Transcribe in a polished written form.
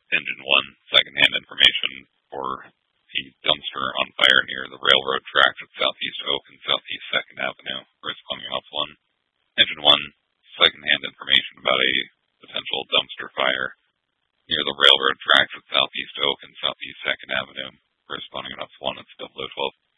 Engine 1, secondhand information for the dumpster on fire near the railroad tracks at Southeast Oak and Southeast 2nd Avenue, corresponding off 1. Engine 1, secondhand information about a potential dumpster fire near the railroad tracks at Southeast Oak and Southeast 2nd Avenue, corresponding off 1. It's 0012.